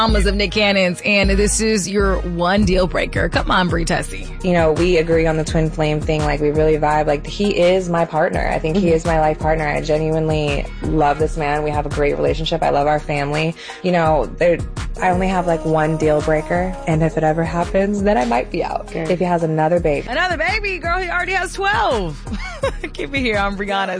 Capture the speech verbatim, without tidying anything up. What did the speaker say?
Mamas of Nick Cannon's, and this is your one deal breaker. Come on, Brie Tessie. You know, we agree on the twin flame thing. Like, we really vibe. Like, he is my partner. I think mm-hmm. he is my life partner. I genuinely love this man. We have a great relationship. I love our family. You know, there, I only have like one deal breaker, and if it ever happens, then I might be out. Okay. If he has another baby. Another baby? Girl, he already has twelve. Keep it here. I'm Brianna.